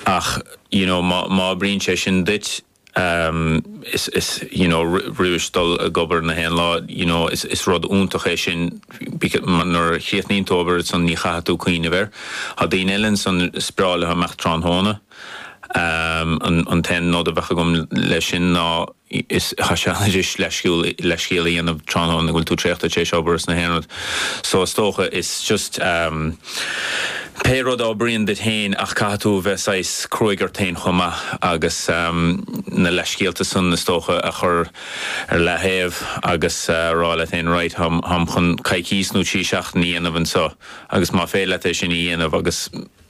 ach, má brín sé sin dit is ruústal gobar na hen lá, is rud úntach é sin nar 7 October san ní chaú cuioine ver. Ha dí ellen san spráile ha mecht trán hóna. An ten nód a bhecha gom leis sin ná is is leiscíal íanamh tránhán na bhfuil tú tréachta tééis obair na héanad. So stócha is just Péród á bríon dit hain ach catú bheitsáis cruigar tain chuma agus na leiscíalta san na stócha a chur lehéamh agus rála tain right ham chun caicís nó tí seach níanamh an so agus má féile é sin íanamh agus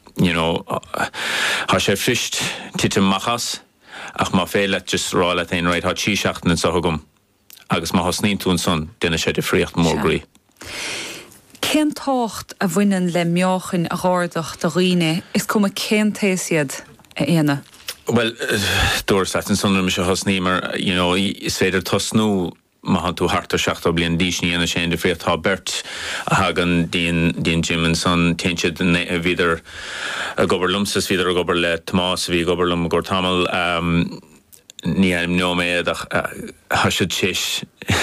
ha sé frist tite machas ach má féile just rála tain right ha tí seach na sothagum agus má hosnín tún son duine sé de fríocht mórgraí. Cén tácht a bhainean le meáchan a gáardach do riine is cum a cén téisiad a éana? Well, dúir satin son me se hosnímar, is féidir tosnú má han tú hartar seachta blian dísní ana sé de fréocht tá bert a hagan dín Jimman son teintse viidir a gobar lumsas viidir a gobar le Tomás hí gobar lum gur tamil ní nóméad hasid séis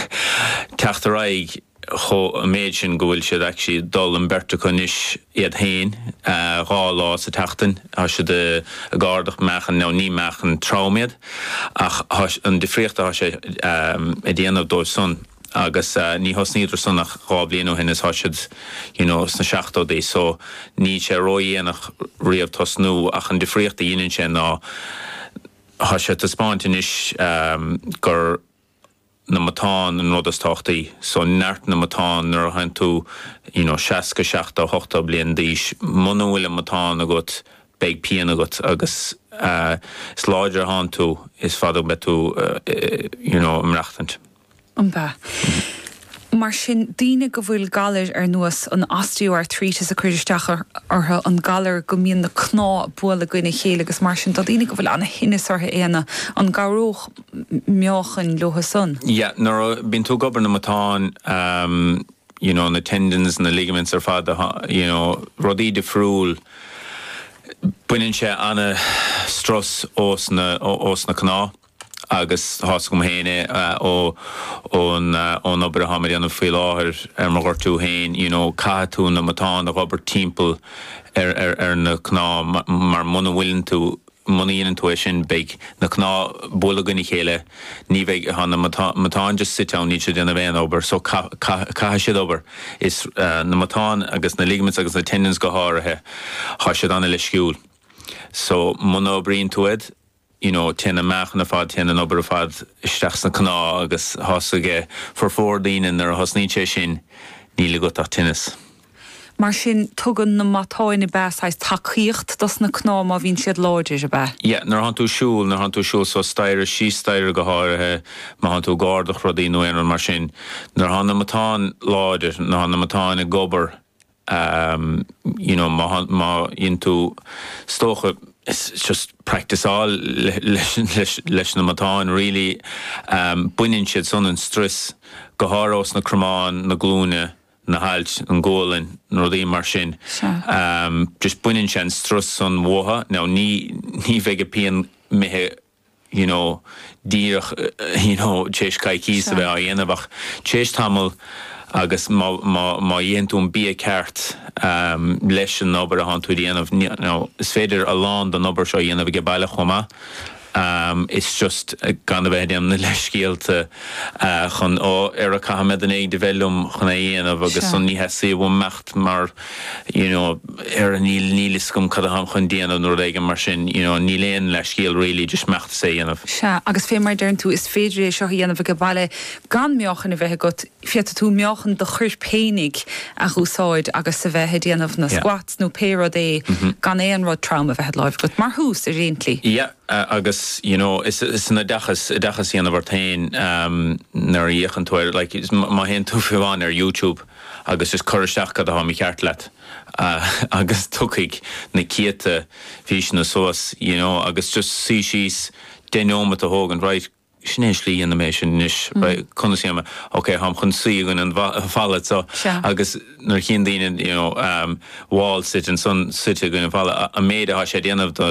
teachtaráig cho a méid sin gohfuil siad actually dul an berta chunis iad hain rá lá sa teachtain a siad a gáardach mechan ná ní mechan traumiad ach an difríochta sé a déanamh dóibh son agus ní hosníidir son nach rá blianú hin is siad sna seachtó dé so ní sé roiíanach riamh tosnú ach an difríochta dhéanann sé ná siad a spáintinis gur na matán an rudas táchtaí, so neart na matán nar hain tú, 6-7 8 blian díis, monúil an matán agat, beag pian agat, agus is láidir hain tú, is fadú be tú, mreachtant. An bheith. Mar sin daoine go bhfuil galir ar nuas an osteoarthritis a chuidirteach ortha an galir go mbíonn na cná bualadh gine chéile agus mar sin daoine go bhfuil anna hinnis ortha éana an garóch meáchan lotha son. Yeah, nar bíonn tú gobar na matán na tendons na ligaments ar fad rodí de friúil buineann sé anna stros os na cná agus has gom héine ón obair hamid an fí láthir mar tú hain, catú na matán a gobar timppel ar na cná mar muna tú muíanaan tú sin beag na cná bula gunnig chéile ní bheith na matán just sitán ní sé denna bhéin obair so cai siad obair is na matán agus na ligaments agus na tendons go háirithe há siad anna le sciúil. So muna bríonn túid tena meach na fad tena obair a fad isteach na cná agus hásaige forfórdíine ar hosní sé sin níle go a tinnis. Mar sin tugan na matáin i bheitsáis taíocht das na cná má bhín siad láidir a bheith? Yeah, nar han tú siúil so staire sístaire go háirithe má han tú gáardach rodí nuair mar sin. Nar han na matán láidir, nar han na matán i gobar má in tú stócha it's just practice all leis na matán really buineann siad son an stress go hárás na cromán na glúne na hailt an ggólainn nó dí mar sin. Just buineann sé an stress son mhótha ná ní bheith pean mithe díach tééis caicís a bheith a dhéanamh tééis tamil agus má dhéantún bí ceart leis an obair a han tú dhéanamh is féidir a lán an obair seo dhéanamh go bailile chuma. It's just gan bheith na leiscíalta chun ar a cahamid an éag de bhelum chun a dhéanamh agus son ní hesaí bhfuil mecht mar ar an nílis gom cad a ham chun déanamh nó réige mar sin ní léon leiscíal really just mecht sé dhéanamh. Se agus fé mar dearn tú is féidir é seo dhéanamh go bailile gan meáchan a bheith go fiata tú meáchan do chuir pénig a chúsáid agus sa bheith déanamh na squats nó péród é gan éon rud trauma bheith láimh go mar hús a réontlí. Agus is na dachas dhéanamh tain nar dhéchan túir má hen tú fiúháin ar YouTube agus is chuiristeach cad a ha mi ceart leat agus tucaigh na cíte fís na sós agus just síos déómat a hógan right snéis lí in mééis sin níis chuna siama ham chun sígann an fallad so agus nar chin daine bháil sit an son site gon falla a méide há sé déanamh